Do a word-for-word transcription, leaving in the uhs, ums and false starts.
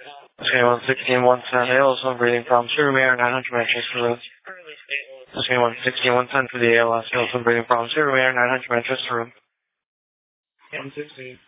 Okay, one sixteen, one ten, A L S one breathing problems, room air, nine hundred metrics for room. Okay, one sixteen, one ten for the A L S, A L S one breathing problems, room air, nine hundred metrics for room. one sixteen.